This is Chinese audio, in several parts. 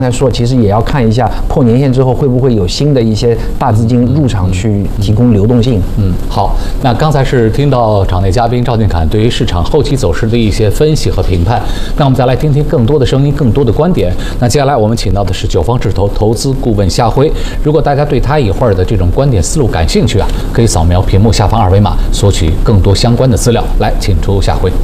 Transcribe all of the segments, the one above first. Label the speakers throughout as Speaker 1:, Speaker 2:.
Speaker 1: 刚才说，其实也要看一下破年线之后会不会有新的一些大资金入场去提供流动性。
Speaker 2: 好，那刚才是听到场内嘉宾赵俊侃对于市场后期走势的一些分析和评判，那我们再来听听更多的声音、更多的观点。那接下来我们请到的是九方智投投资顾问夏辉，如果大家对他一会儿的这种观点思路感兴趣啊，可以扫描屏幕下方二维码索取更多相关的资料。来，请出夏辉。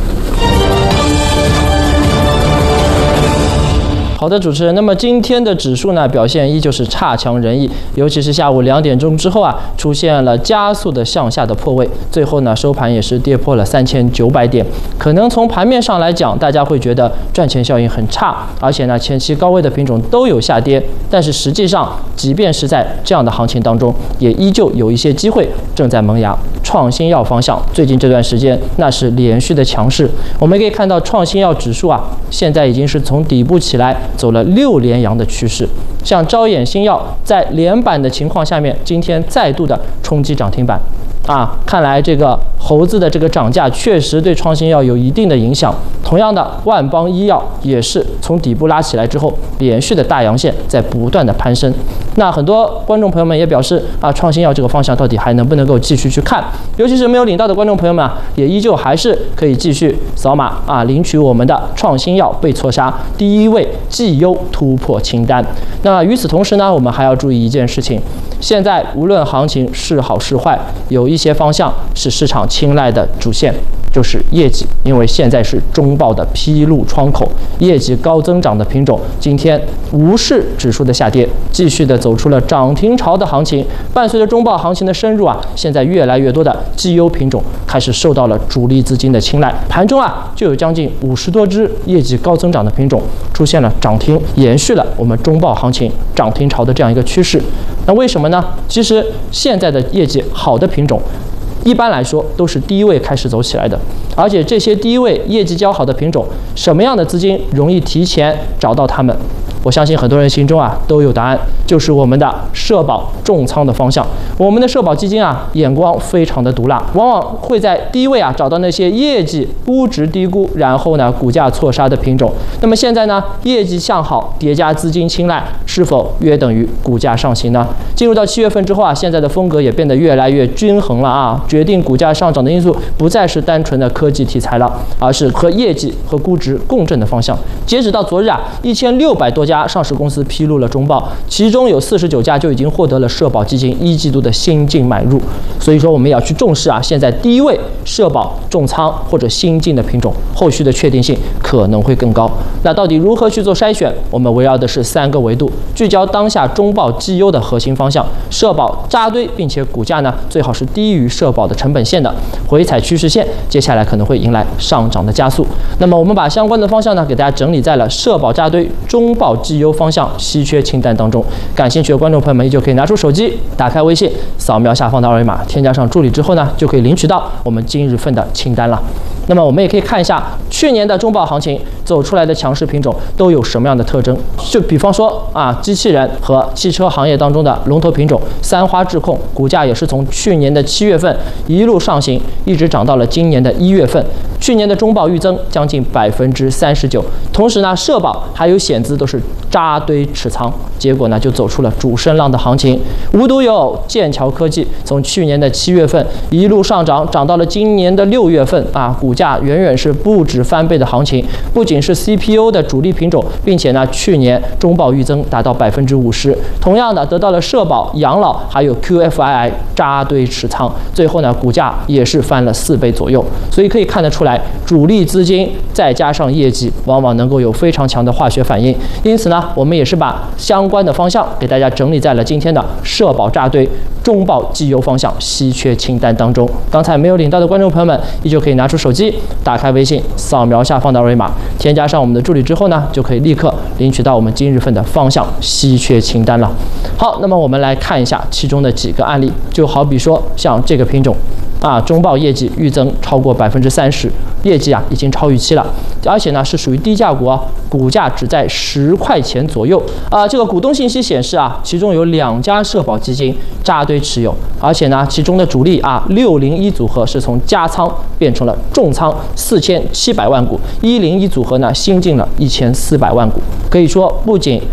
Speaker 3: 好的，主持人。那么今天的指数呢，表现依旧是差强人意，尤其是下午2点钟之后啊，出现了加速的向下的破位，最后呢收盘也是跌破了3900点。可能从盘面上来讲，大家会觉得赚钱效应很差，而且呢前期高位的品种都有下跌，但是实际上，即便是在这样的行情当中，也依旧有一些机会正在萌芽。创新药方向最近这段时间那是连续的强势，我们可以看到创新药指数啊，现在已经是从底部起来走了6连阳的趋势。像招眼新药在连板的情况下面，今天再度的冲击涨停板。看来这个猴子的这个涨价确实对创新药有一定的影响。同样的，万邦医药也是从底部拉起来之后，连续的大阳线在不断的攀升。那很多观众朋友们也表示创新药这个方向到底还能不能够继续去看？尤其是没有领到的观众朋友们也依旧还是可以继续扫码领取我们的创新药被错杀第1位绩优突破清单。那与此同时呢，我们还要注意一件事情。现在无论行情是好是坏，有一些方向是市场青睐的主线，就是业绩，因为现在是中报的披露窗口，业绩高增长的品种今天无视指数的下跌，继续的走出了涨停潮的行情。伴随着中报行情的深入现在越来越多的绩优品种开始受到了主力资金的青睐，盘中就有将近50多只业绩高增长的品种出现了涨停，延续了我们中报行情涨停潮的这样一个趋势。那为什么呢？其实现在的业绩好的品种一般来说都是第1位开始走起来的，而且这些第1位业绩较好的品种，什么样的资金容易提前找到它们？我相信很多人心中都有答案，就是我们的社保重仓的方向。我们的社保基金眼光非常的毒辣，往往会在第1位找到那些业绩估值低估，然后呢股价错杀的品种。那么现在呢，业绩向好叠加资金青睐，是否约等于股价上行呢？进入到7月份之后现在的风格也变得越来越均衡了决定股价上涨的因素不再是单纯的科技题材了，而是和业绩和估值共振的方向。截止到昨日1600多家上市公司披露了中报，其中有49家就已经获得了社保基金1季度的新进买入。所以说我们也要去重视现在第1位社保重仓或者新进的品种，后续的确定性可能会更高。那到底如何去做筛选？我们围绕的是3个维度，聚焦当下中报绩优的核心方向，社保扎堆，并且股价呢最好是低于社保的成本线的回踩趋势线，接下来可能会迎来上涨的加速。那么我们把相关的方向呢给大家整理在了社保扎堆中报绩优方向稀缺清单当中。感兴趣的观众朋友们依旧可以拿出手机，打开微信，扫描下方的二维码，添加上助理之后呢，就可以领取到我们今日份的清单了。那么我们也可以看一下去年的中报行情走出来的强势品种都有什么样的特征。就比方说机器人和汽车行业当中的龙头品种三花智控，股价也是从去年的7月份一路上行，一直涨到了今年的1月份。去年的中报预增将近39%，同时呢，社保还有险资都是扎堆持仓，结果呢就走出了主升浪的行情。无独有剑桥科技从去年的7月份一路上涨，涨到了今年的6月份股价远远是不止翻倍的行情，不仅是 CPU 的主力品种，并且呢去年中报预增达到50%，同样的得到了社保、养老还有 QFII 扎堆持仓，最后呢股价也是翻了4倍左右。所以可以看得出来，主力资金再加上业绩，往往能够有非常强的化学反应。因此呢，我们也是把相关的方向给大家整理在了今天的社保扎堆中报绩优方向稀缺清单当中。刚才没有领到的观众朋友们，依旧可以拿出手机，打开微信，扫描下方的二维码，添加上我们的助理之后呢，就可以立刻领取到我们今日份的方向稀缺清单了。好，那么我们来看一下其中的几个案例，就好比说像这个品种中报业绩预增超过30%，业绩已经超预期了，而且呢是属于低价股股价只在10块钱左右这个股东信息显示其中有2家社保基金扎堆持有，而且呢其中的主力601组合是从加仓变成了重仓4700万股，101组合呢新进了1400万股。可以说不仅